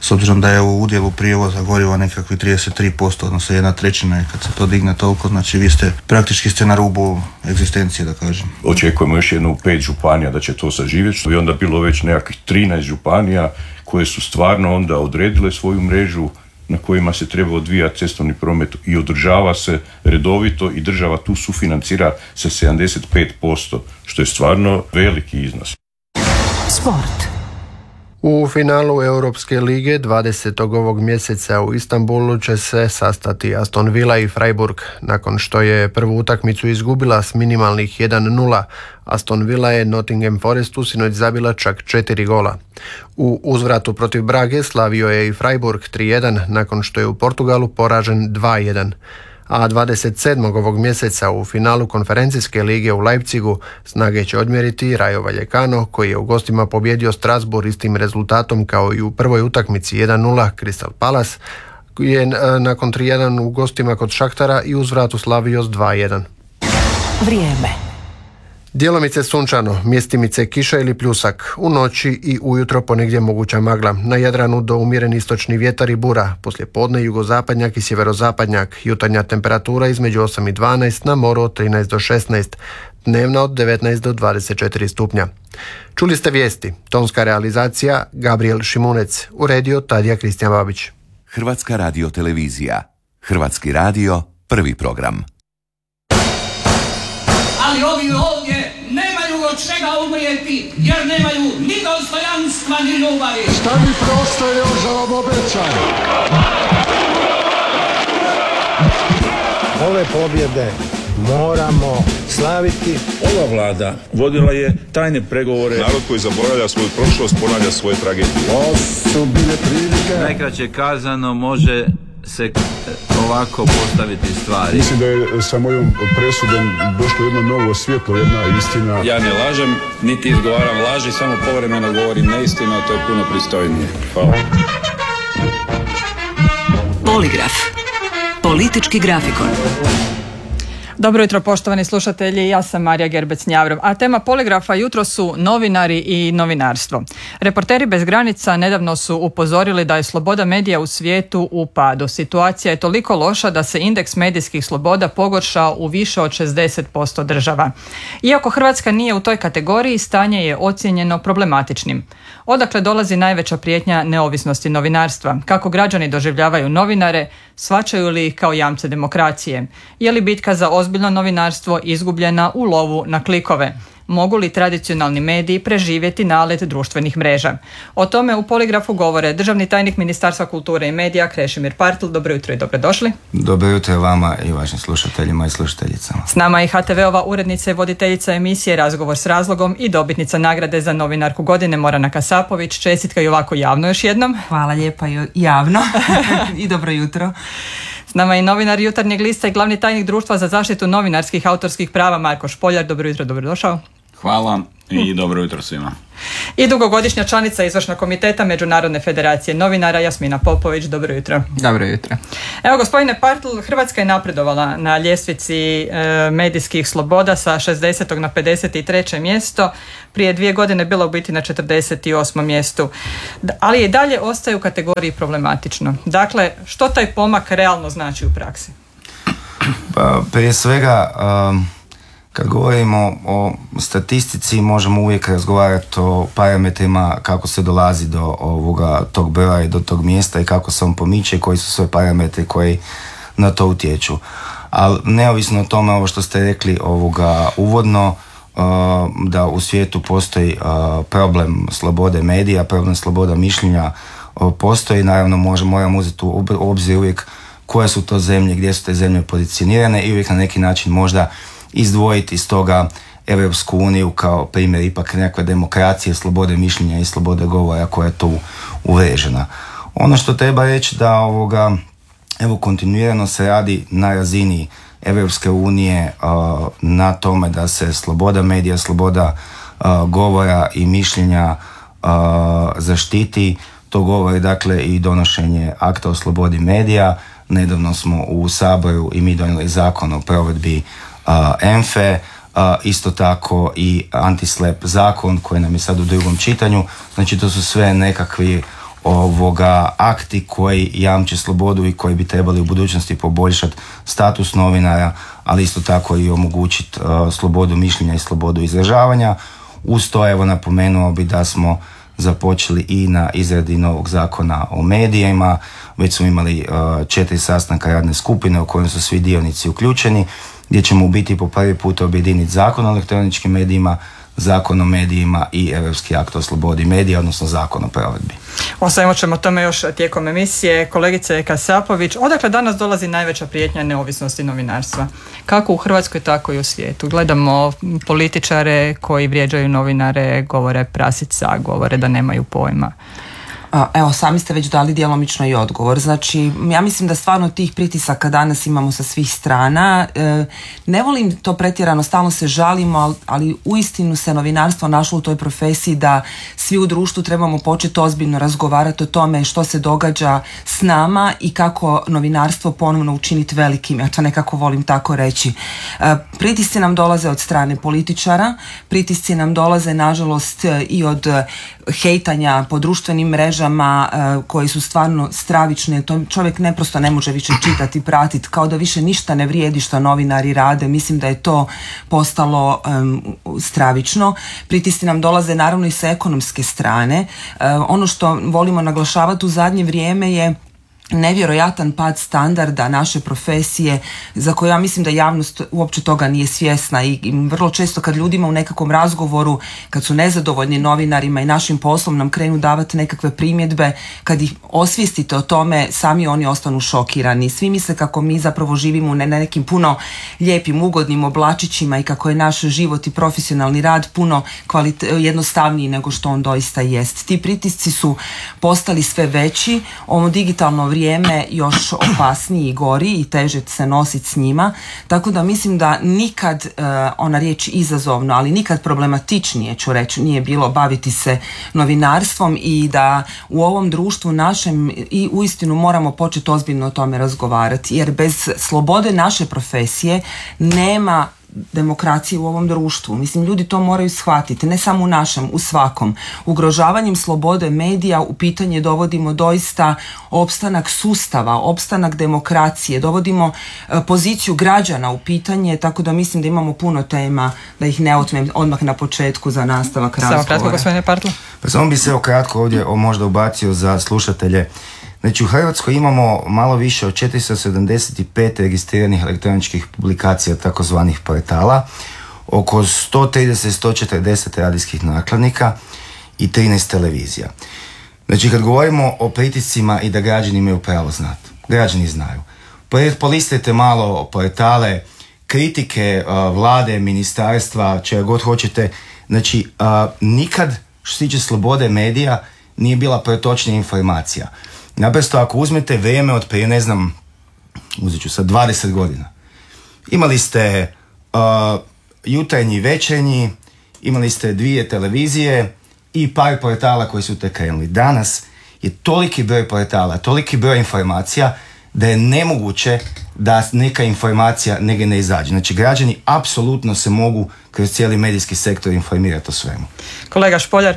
da je u udjelu prijevoza goriva nekakvi 33%, odnosno 1/3 je kad se to digne toliko, znači vi ste praktički na rubu egzistencije, da kažem. Očekujemo još jedno u 5 županija da će to saživjeti, što bi onda bilo već nekakvih 13 županija koje su stvarno onda odredile svoju mrežu na kojima se treba odvijati cestovni promet i održava se redovito i država tu sufinancira sa 75%, što je stvarno veliki iznos. Sport. U finalu Europske lige 20. ovog mjeseca u Istanbulu će se sastati Aston Villa i Freiburg. Nakon što je prvu utakmicu izgubila s minimalnih 1-0, Aston Villa je Nottingham Forestu sinoć zabila čak 4 gola. U uzvratu protiv Brage slavio je i Freiburg 3-1 nakon što je u Portugalu poražen 2-1. A 27. ovog mjeseca u finalu konferencijske lige u Leipzigu snage će odmjeriti Rayo Vallecano, koji je u gostima pobjedio Strasbourg istim rezultatom kao i u prvoj utakmici 1-0 Crystal Palace, je nakon 3-1 u gostima kod Šahtara i uzvratu slavio s 2-1. Vrijeme. Djelomice sunčano, mjestimice kiša ili pljusak, u noći i ujutro ponegdje moguća magla. Na Jadranu do umjeren istočni vjetar i bura, poslije podne jugozapadnjak i sjeverozapadnjak, jutarnja temperatura između 8 i 12, na moru od 13 do 16, dnevna od 19 do 24 stupnja. Čuli ste vijesti, tonska realizacija Gabriel Šimunec, uredio Tadija Kristijan Babić. Hrvatska radiotelevizija. Hrvatski radio, prvi program. Ali ovi ovdje nemaju od čega umrijeti, jer nemaju ni dostojanstva ni ljubavi. Šta mi preostaje još za vam obećam? Ove pobjede moramo slaviti. Ova vlada vodila je tajne pregovore. Narod koji zaboravlja svoju prošlost ponavlja svoje tragedije. Ovo su bile prilike. Najkraće kazano može se ovako postaviti stvari. Mislim da je sa mojom presudom došlo jedno novo svjetlo, jedna istina. Ja ne lažem, niti izgovaram laži, samo povremeno govorim neistinu, a to je puno pristojnije. Hvala. Poligraf. Politički grafikon. Dobro jutro poštovani slušatelji, ja sam Marija Gerbec-Njavrov, a tema Poligrafa jutro su novinari i novinarstvo. Reporteri bez granica nedavno su upozorili da je sloboda medija u svijetu u padu. Situacija je toliko loša da se indeks medijskih sloboda pogoršao u više od 60% država. Iako Hrvatska nije u toj kategoriji, stanje je ocijenjeno problematičnim. Odakle dolazi najveća prijetnja neovisnosti novinarstva? Kako građani doživljavaju novinare? Shvaćaju li ih kao jamce demokracije? Je li bitka za ozbiljno novinarstvo izgubljena u lovu na klikove? Mogu li tradicionalni mediji preživjeti nalet društvenih mreža? O tome u Poligrafu govore državni tajnik Ministarstva kulture i medija Krešimir Partl. Dobro jutro i dobrodošli. Dobro jutro vama i vašim slušateljima i slušateljicama. S nama je HTV-ova urednica i voditeljica emisije Razgovor s razlogom i dobitnica nagrade za novinarku godine Morana Kasapović. Čestitka i ovako javno još jednom. Hvala lijepa javno i dobro jutro. S nama je novinar Jutarnjeg lista i glavni tajnik Društva za zaštitu novinarskih autorskih prava Marko Špoljar. Dobro jutro, dobrodošao. Hvala i dobro jutro svima. I dugogodišnja članica izvršnog komiteta Međunarodne federacije novinara Jasmina Popović. Dobro jutro. Dobro jutro. Evo, gospodine Partl, Hrvatska je napredovala na ljestvici medijskih sloboda sa 60. na 53. mjesto. Prije 2 godine bila u biti na 48. mjestu. Ali i dalje ostaje u kategoriji problematično. Dakle, što taj pomak realno znači u praksi? Pa, prije svega, kad govorimo o statistici, možemo uvijek razgovarati o parametrima kako se dolazi do tog broja i do tog mjesta i kako se on pomiče i koji su sve parametri koji na to utječu. Ali neovisno o tome, ovo što ste rekli uvodno, da u svijetu postoji problem slobode medija, problem sloboda mišljenja postoji, naravno moramo uzeti u obzir uvijek koje su to zemlje, gdje su te zemlje pozicionirane i uvijek na neki način možda izdvojiti iz toga Europsku uniju kao primjer ipak nekakve demokracije, slobode mišljenja i slobode govora koja je tu uvriježena. Ono što treba reći da kontinuirano se radi na razini Europske unije na tome da se sloboda medija, sloboda govora i mišljenja zaštiti. To govori dakle i donošenje akta o slobodi medija. Nedavno smo u Saboru i mi donijeli zakon o provedbi ENFE, isto tako i anti-SLAPP zakon koji nam je sad u drugom čitanju. Znači to su sve nekakvi akti koji jamče slobodu i koji bi trebali u budućnosti poboljšati status novinara, ali isto tako i omogućiti slobodu mišljenja i slobodu izražavanja. Uz to, evo, napomenuo bi da smo započeli i na izradi novog zakona o medijima. Već smo imali 4 sastanka radne skupine u kojem su svi dionici uključeni, gdje ćemo u biti po prvi put objediniti zakon o elektroničkim medijima, zakon o medijima i Europski akt o slobodi medija, odnosno zakon o provedbi. Ostajemo ćemo o tome još tijekom emisije. Kolegice Kasapović, odakle danas dolazi najveća prijetnja neovisnosti novinarstva? Kako u Hrvatskoj, tako i u svijetu. Gledamo političare koji vrijeđaju novinare, govore prasica, govore da nemaju pojma. Evo, sami ste već dali djelomično i odgovor. Znači, ja mislim da stvarno tih pritisaka danas imamo sa svih strana. Ne volim to pretjerano, stalno se žalimo, ali uistinu se novinarstvo našlo u toj profesiji da svi u društvu trebamo početi ozbiljno razgovarati o tome što se događa s nama i kako novinarstvo ponovno učiniti velikim. Ja to nekako volim tako reći. Pritisci nam dolaze od strane političara, pritisci nam dolaze nažalost i od hejtanja po društvenim mrežama koji su stvarno stravične. To čovjek neprosto ne može više čitati, pratiti, kao da više ništa ne vrijedi što novinari rade. Mislim da je to postalo stravično. Pritisci nam dolaze naravno i sa ekonomske strane. Ono što volimo naglašavati u zadnje vrijeme je nevjerojatan pad standarda naše profesije, za koju ja mislim da javnost uopće toga nije svjesna i vrlo često kad ljudima u nekakvom razgovoru, kad su nezadovoljni novinarima i našim poslom, nam krenu davati nekakve primjedbe, kad ih osvijestite o tome, sami oni ostanu šokirani. Svi misle kako mi zapravo živimo na nekim puno lijepim, ugodnim oblačićima i kako je naš život i profesionalni rad puno jednostavniji nego što on doista jest. Ti pritisci su postali sve veći, ovo digitalno vrijeme još opasniji i gori i teže se nositi s njima, tako da mislim da nikad, ona riječ izazovno, ali nikad problematičnije, ću reći, nije bilo baviti se novinarstvom i da u ovom društvu našem i uistinu moramo početi ozbiljno o tome razgovarati, jer bez slobode naše profesije nema demokracije u ovom društvu. Mislim, ljudi to moraju shvatiti, ne samo u našem, u svakom. Ugrožavanjem slobode medija u pitanje dovodimo doista opstanak sustava, opstanak demokracije, dovodimo poziciju građana u pitanje, tako da mislim da imamo puno tema, da ih ne otmem odmah na početku za nastavak razgovora. Samo kratko, gospodine Partl. Pa samo bi se kratko ovdje možda ubacio za slušatelje. Znači, u Hrvatskoj imamo malo više od 475 registriranih elektroničkih publikacija, takozvanih portala, oko 130-140 radijskih nakladnika i 13 televizija. Znači, kad govorimo o pritiscima i da građani imaju pravo znati, građani znaju. Polistajte malo portale, kritike vlade, ministarstva, čega god hoćete. Znači, nikad što se tiče slobode medija nije bila pretočnija informacija. Naprosto, ako uzmete vrijeme od prije, ne znam, uzet ću sad 20 godina, imali ste jutarnji, večernji, imali ste 2 televizije i par portala koji su tek krenuli. Danas je toliki broj portala, toliki broj informacija da je nemoguće da neka informacija negdje ne izađe. Znači, građani apsolutno se mogu kroz cijeli medijski sektor informirati o svemu. Kolega Špoljar.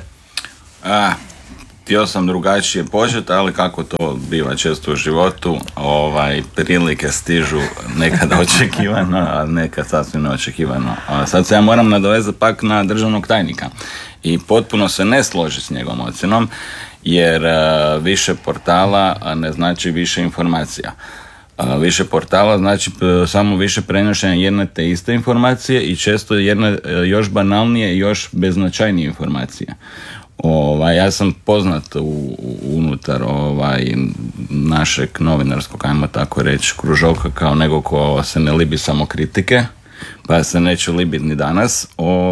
Htio sam drugačije početi, ali kako to biva često u životu, prilike stižu nekada očekivano, a nekad sasvim neočekivano. A sad se ja moram nadovezati pak na državnog tajnika i potpuno se ne složi s njegovom ocjenom, jer više portala ne znači više informacija. Više portala znači samo više prenošenja jedne te iste informacije i često jedne još banalnije i još beznačajnije informacije. Ja sam poznat unutar našeg novinarskog, ajmo tako reći, kružoka kao nego ko se ne libi samo kritike, pa se neće libiti ni danas.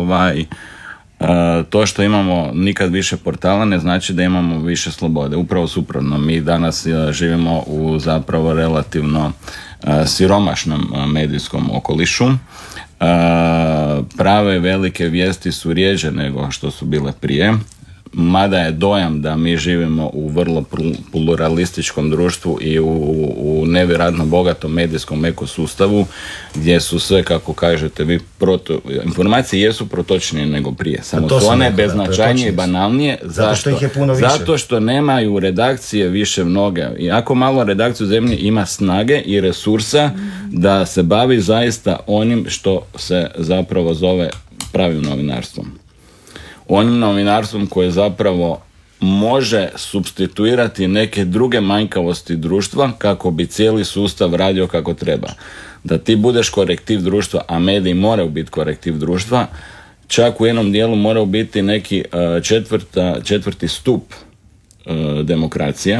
To što imamo nikad više portala ne znači da imamo više slobode. Upravo suprotno, mi danas živimo u zapravo relativno siromašnom medijskom okolišu. Prave velike vijesti su rjeđe nego što su bile prije. mada je dojam da mi živimo u vrlo pluralističkom društvu i u nevjerojatno bogatom medijskom ekosustavu gdje su sve, kako kažete vi, informacije jesu protočnije nego prije, samo su one beznačajnije i banalnije. Zato što nemaju redakcije više mnoge. Jako malo redakcija u zemlji ima snage i resursa da se bavi zaista onim što se zapravo zove pravim novinarstvom. Onim novinarstvom koje zapravo može supstituirati neke druge manjkavosti društva kako bi cijeli sustav radio kako treba. Da ti budeš korektiv društva, a mediji moraju biti korektiv društva, čak u jednom dijelu moraju biti neki četvrti stup demokracije.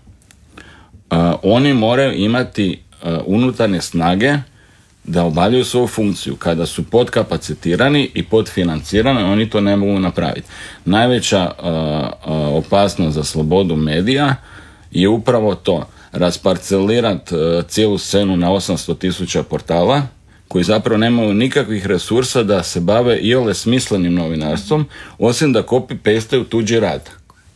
Oni moraju imati unutarnje snage da obavljaju svoju funkciju. Kada su podkapacitirani i podfinancirani, oni to ne mogu napraviti. Najveća opasnost za slobodu medija je upravo to, rasparcelirati cijelu scenu na 800.000 portala koji zapravo nemaju nikakvih resursa da se bave iole smislenim novinarstvom, osim da copy-pastaju tuđi rad.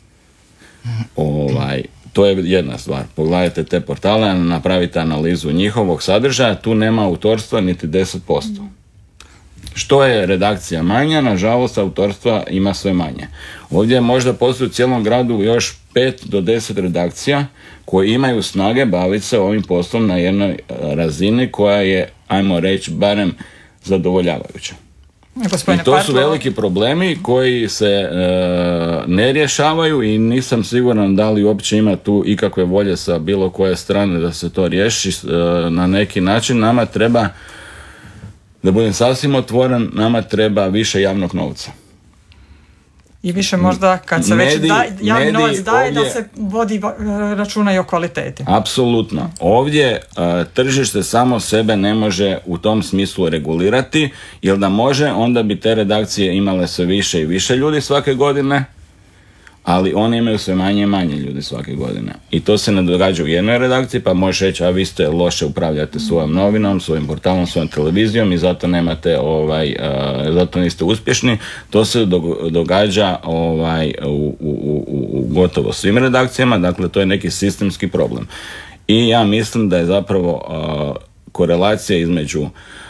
To je jedna stvar. Pogledajte te portale, napravite analizu njihovog sadržaja, tu nema autorstva niti 10%. Što je redakcija manja, nažalost autorstva ima sve manje. Ovdje možda postoji u cijelom gradu još 5 do 10 redakcija koje imaju snage baviti se ovim poslom na jednoj razini koja je, ajmo reći, barem zadovoljavajuća. I to su veliki problemi koji se ne rješavaju i nisam siguran da li uopće ima tu ikakve volje sa bilo koje strane da se to riješi na neki način. Nama treba, da budem sasvim otvoren, nama treba više javnog novca. I više možda kad se već javni novac daje ovdje, da se vodi računa i o kvaliteti. Apsolutno. Ovdje tržište samo sebe ne može u tom smislu regulirati, jer da može, onda bi te redakcije imale sve više i više ljudi svake godine, ali oni imaju sve manje i manje ljudi svake godine. I to se ne događa u jednoj redakciji, pa možeš reći, a vi ste loše upravljate svojom novinom, svojim portalom, svojom televizijom i zato nemate, zato niste uspješni. To se događa u gotovo svim redakcijama, dakle to je neki sistemski problem. I ja mislim da je zapravo korelacija između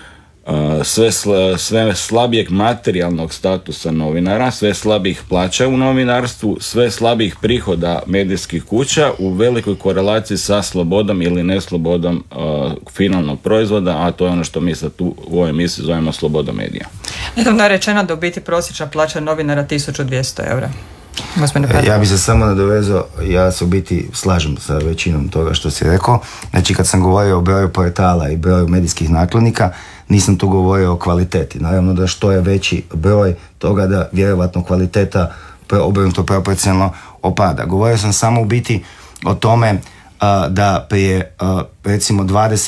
sve slabijeg materijalnog statusa novinara, sve slabijih plaća u novinarstvu, sve slabijih prihoda medijskih kuća u velikoj korelaciji sa slobodom ili neslobodom finalnog proizvoda, a to je ono što mi sad tu u ovoj emisiji zovemo sloboda medija. Nedavno je rečeno da u biti prosječna plaća novinara 1200 eura. Ja bi se samo nadovezao, ja se u biti slažem sa većinom toga što si rekao. Znači kad sam govorio o broju portala i broju medijskih nakladnika, nisam tu govorio o kvaliteti. Naravno da što je veći broj toga da vjerovatno kvaliteta obrnuto proporcionalno opada. Govorio sam samo u biti o tome da prije recimo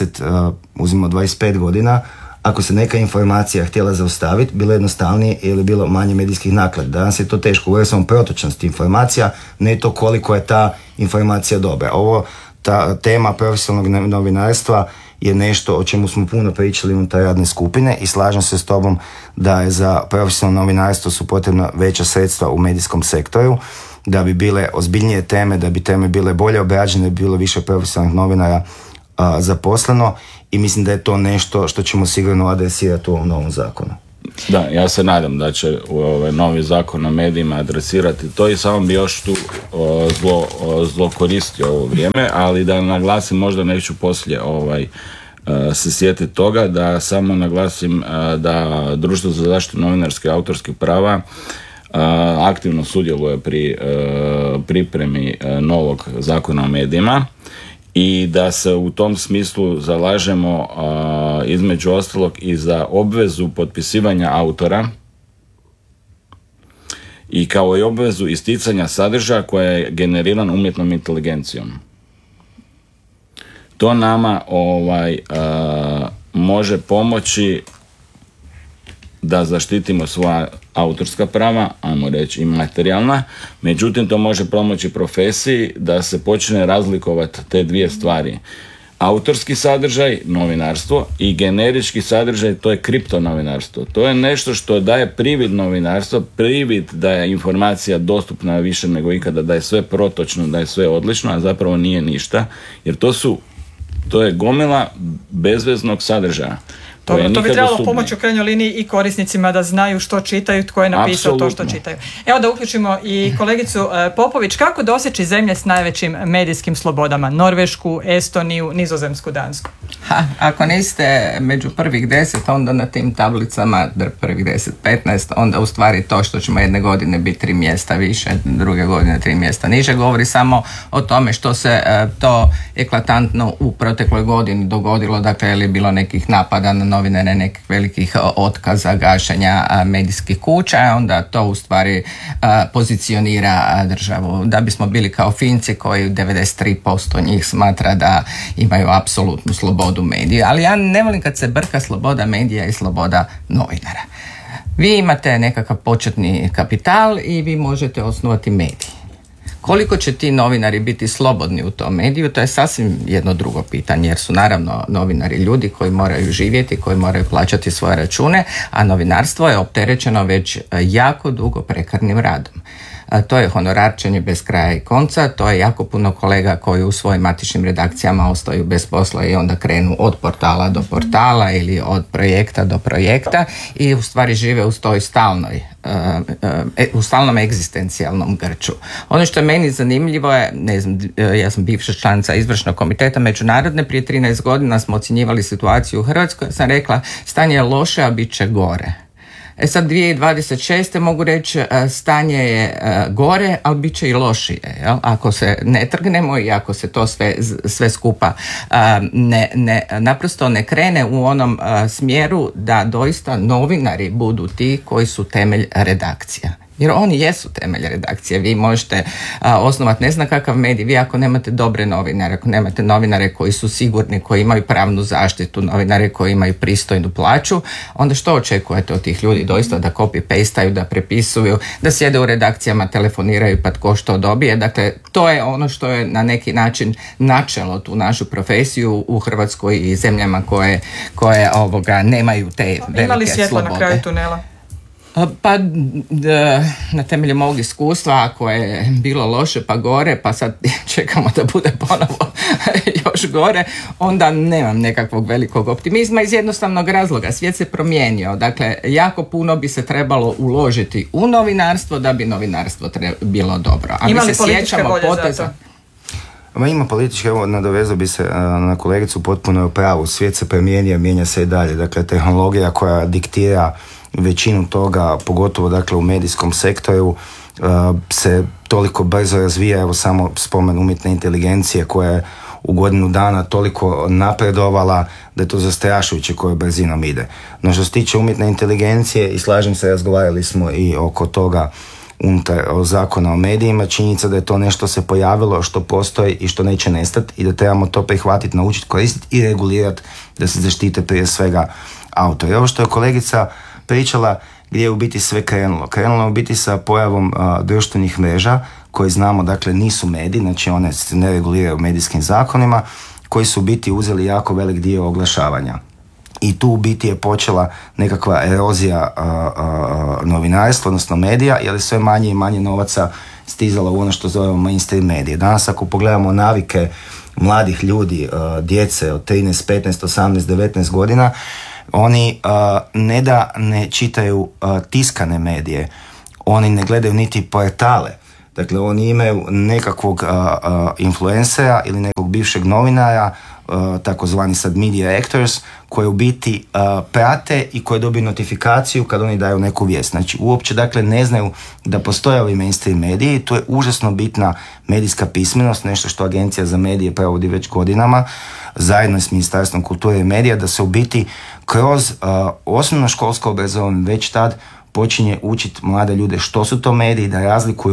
25 godina ako se neka informacija htjela zaustaviti, bilo jednostavnije ili bilo manje medijskih naklada. Danas je to teško. Govorio sam o protočnosti informacija, ne to koliko je ta informacija dobra. Ta tema profesionalnog novinarstva je nešto o čemu smo puno pričali unutar radne skupine i slažem se s tobom da je za profesionalno novinarstvo su potrebna veća sredstva u medijskom sektoru, da bi bile ozbiljnije teme, da bi teme bile bolje obrađene, da bi bilo više profesionalnih novinara zaposleno i mislim da je to nešto što ćemo sigurno adresirati u ovom novom zakonu. Da, ja se nadam da će novi zakon o medijima adresirati to i samo bi još tu zlo koristio ovo vrijeme, ali da naglasim, možda neću poslije se sjetiti toga, da samo naglasim da Društvo za zaštitu novinarskih i autorskih prava aktivno sudjeluje pri pripremi novog zakona o medijima i da se u tom smislu zalažemo između ostalog i za obvezu potpisivanja autora i kao i obvezu isticanja sadržaja koja je generiran umjetnom inteligencijom. To nama može pomoći da zaštitimo svoja autorska prava, ajmo reći i materijalna, međutim to može pomoći profesiji da se počne razlikovati te dvije stvari. autorski sadržaj, novinarstvo, i generički sadržaj, to je kriptonovinarstvo. To je nešto što daje privid novinarstva, privid da je informacija dostupna više nego ikada, da je sve protočno, da je sve odlično, a zapravo nije ništa, jer to je gomila bezveznog sadržaja. Dobro, to bi trebalo pomoći u krajnjoj liniji i korisnicima da znaju što čitaju, tko je napisao to što čitaju. Evo da uključimo i kolegicu Popović. Kako doseći zemlje s najvećim medijskim slobodama? Norvešku, Estoniju, Nizozemsku, Dansku? Ako niste među prvih 10, onda na tim tablicama prvih 10-15, onda u stvari to što ćemo jedne godine biti 3 mjesta više, druge godine 3 mjesta niže, govori samo o tome što se to eklatantno u protekloj godini dogodilo, dakle je li bilo nekih napada na novinare, nekih velikih otkaza, gašenja medijskih kuća, onda to u stvari pozicionira državu. Da bismo bili kao Finci koji 93% njih smatra da imaju apsolutnu slobodu medija, ali ja ne volim kad se brka sloboda medija i sloboda novinara. Vi imate nekakav početni kapital i vi možete osnovati medij. Koliko će ti novinari biti slobodni u tom mediju, to je sasvim jedno drugo pitanje, jer su naravno novinari ljudi koji moraju živjeti, koji moraju plaćati svoje račune, a novinarstvo je opterećeno već jako dugo prekarnim radom. To je honorarčenje bez kraja i konca, to je jako puno kolega koji u svojim matičnim redakcijama ostaju bez posla i onda krenu od portala do portala ili od projekta do projekta i u stvari žive u stalnom egzistencijalnom grču. Ono što je meni zanimljivo je, ne znam, ja sam bivša članica izvršnog komiteta međunarodne, prije 13 godina smo ocjenjivali situaciju u Hrvatskoj, sam rekla stanje je loše, a bit će gore. Sad 2026. mogu reći stanje je gore, ali bit će i lošije. Jel? Ako se ne trgnemo i ako se to sve skupa naprosto ne krene u onom smjeru da doista novinari budu ti koji su temelj redakcija. Jer oni jesu temelj redakcije. Vi možete osnovati ne znam kakav medij. Vi ako nemate dobre novinare, ako nemate novinare koji su sigurni, koji imaju pravnu zaštitu, novinare koji imaju pristojnu plaću, onda što očekujete od tih ljudi? Doista da copy-pastaju, da prepisuju, da sjede u redakcijama, telefoniraju pa tko što dobije. Dakle, to je ono što je na neki način načelo tu našu profesiju u Hrvatskoj i zemljama koje nemaju te velike slobode. Ima li svjetla na kraju tunela? Pa na temelju mog iskustva, ako je bilo loše pa gore, pa sad čekamo da bude ponovo još gore, onda nemam nekakvog velikog optimizma iz jednostavnog razloga. Svijet se promijenio, dakle jako puno bi se trebalo uložiti u novinarstvo da bi novinarstvo bilo dobro. A ima li političke volje za to? Ima političke, evo nadovezao bi se na kolegicu, potpuno u pravu. Svijet se promijenio, mijenja se i dalje. Dakle, tehnologija koja diktira većinu toga, pogotovo dakle u medijskom sektoru, se toliko brzo razvija. Evo samo spomen umjetne inteligencije koja je u godinu dana toliko napredovala da je to zastrašujuće kojom brzinom ide. No što se tiče umjetne inteligencije, i slažem se, razgovarali smo i oko toga unutar zakona o medijima, činjenica da je to nešto se pojavilo, što postoji i što neće nestati i da trebamo to prihvatiti, naučiti, koristiti i regulirati da se zaštite prije svega autori. Ovo što je kolegica pričala, gdje je u biti sve krenulo. Krenulo je u biti sa pojavom društvenih mreža, koji znamo, dakle, nisu mediji, znači one se ne reguliraju medijskim zakonima, koji su u biti uzeli jako velik dio oglašavanja. I tu u biti je počela nekakva erozija novinarstva, odnosno medija, jer je sve manje i manje novaca stizalo u ono što zovemo mainstream medije. Danas ako pogledamo navike mladih ljudi, djece od 13, 15, 18, 19 godina, oni ne da ne čitaju tiskane medije, oni ne gledaju niti portale. Dakle, oni imaju nekakvog influencera ili nekog bivšeg novinara, takozvani sad media actors, koji u biti prate i koji dobiju notifikaciju kad oni daju neku vijest. Znači, uopće dakle ne znaju da postoje ovi mainstream mediji. To je užasno bitna medijska pismenost, nešto što Agencija za medije provodi već godinama, zajedno s Ministarstvom kulture i medija, da se u biti kroz osnovnoškolsko obrazovanje već tad počinje učiti mlade ljude što su to mediji, da razlikuju